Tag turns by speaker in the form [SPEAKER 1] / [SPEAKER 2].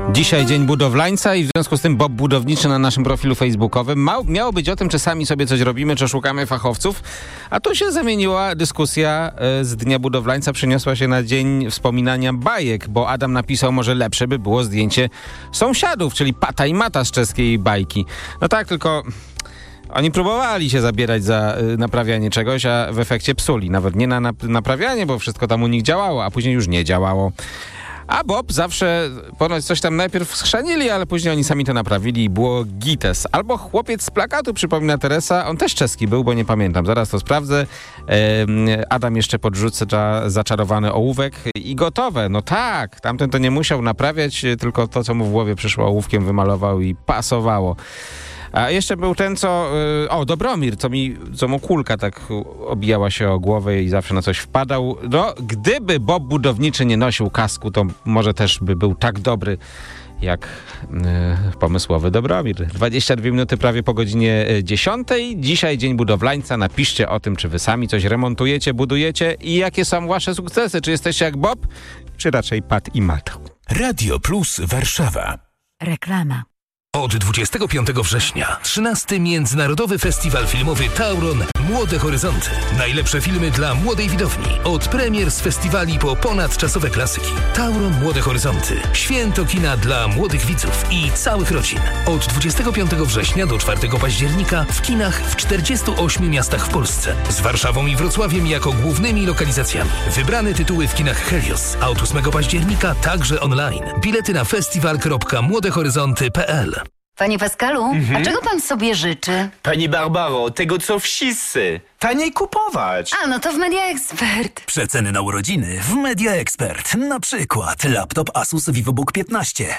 [SPEAKER 1] Dzisiaj Dzień Budowlańca i w związku z tym Bob Budowniczy na naszym profilu facebookowym. Miało być o tym, czy sami sobie coś robimy, czy szukamy fachowców, a tu się zamieniła dyskusja z Dnia Budowlańca, przeniosła się na dzień wspominania bajek, bo Adam napisał, może lepsze by było zdjęcie sąsiadów, czyli Pata i Mata z czeskiej bajki. No tak, tylko oni próbowali się zabierać za naprawianie czegoś, a w efekcie psuli. Nawet nie na naprawianie, bo wszystko tam u nich działało, a później już nie działało. A Bob zawsze ponoć coś tam najpierw schrzanili, ale później oni sami to naprawili i było gites. Albo chłopiec z plakatu, przypomina Teresa, on też czeski był, bo nie pamiętam, zaraz to sprawdzę. Adam jeszcze podrzuca zaczarowany ołówek i gotowe. No tak, tamten to nie musiał naprawiać, tylko to, co mu w głowie przyszło, ołówkiem wymalował i pasowało. A jeszcze był ten, Dobromir, co mu kulka tak obijała się o głowę i zawsze na coś wpadał. No, gdyby Bob Budowniczy nie nosił kasku, to może też by był tak dobry jak pomysłowy Dobromir. 22 minuty prawie po godzinie 10. Dzisiaj Dzień Budowlańca. Napiszcie o tym, czy wy sami coś remontujecie, budujecie i jakie są wasze sukcesy. Czy jesteście jak Bob, czy raczej Pat i Mat.
[SPEAKER 2] Radio Plus Warszawa.
[SPEAKER 3] Reklama.
[SPEAKER 2] Od 25 września 13. Międzynarodowy Festiwal Filmowy Tauron Młode Horyzonty. Najlepsze filmy dla młodej widowni. Od premier z festiwali po ponadczasowe klasyki. Tauron Młode Horyzonty. Święto kina dla młodych widzów i całych rodzin. Od 25 września do 4 października w kinach w 48 miastach w Polsce. Z Warszawą i Wrocławiem jako głównymi lokalizacjami. Wybrane tytuły w kinach Helios. A od 8 października także online. Bilety na festiwal.młodehoryzonty.pl.
[SPEAKER 3] Panie Pascalu, a czego pan sobie życzy?
[SPEAKER 4] Pani Barbaro, tego co wszyscy. Taniej kupować.
[SPEAKER 3] A, no to w Media Expert.
[SPEAKER 5] Przeceny na urodziny w Media Expert. Na przykład laptop Asus VivoBook 15.